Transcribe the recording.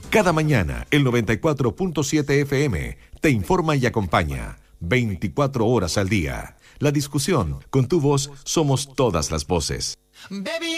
Cada mañana, el 94.7 FM te informa y acompaña 24 horas al día. La discusión, con tu voz, somos todas las voces.